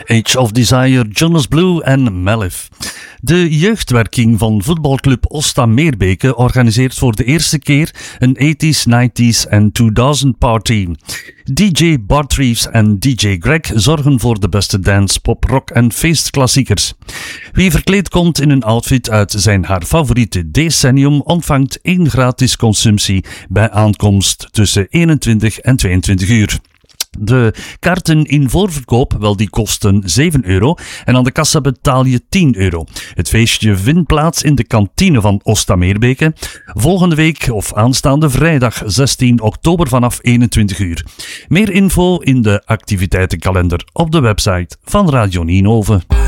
Age of Desire, Jonas Blue en Melif. De jeugdwerking van voetbalclub Osta Meerbeke organiseert voor de eerste keer een 80s, 90s en 2000 party. DJ Bart Reeves en DJ Greg zorgen voor de beste dance, pop, rock en feestklassiekers. Wie verkleed komt in een outfit uit zijn/haar favoriete decennium ontvangt 1 gratis consumptie bij aankomst tussen 21 en 22 uur. De kaarten in voorverkoop, wel, die kosten €7 en aan de kassa betaal je €10. Het feestje vindt plaats in de kantine van Osta Meerbeke volgende week of aanstaande vrijdag 16 oktober vanaf 21 uur. Meer info in de activiteitenkalender op de website van Radio Nienhoven.